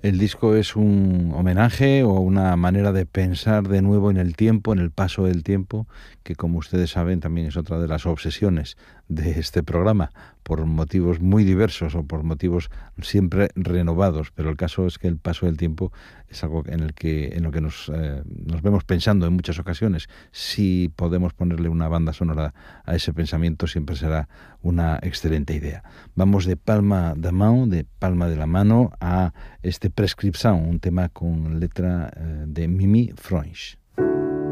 El disco es un homenaje o una manera de pensar de nuevo en el tiempo, en el paso del tiempo, que como ustedes saben también es otra de las obsesiones de este programa, por motivos muy diversos o por motivos siempre renovados, pero el caso es que el paso del tiempo es algo en lo que nos vemos pensando en muchas ocasiones. Si podemos ponerle una banda sonora a ese pensamiento, siempre será una excelente idea. Vamos de palma de la mano, a este Prescripción, un tema con letra de Mimi Freunsch.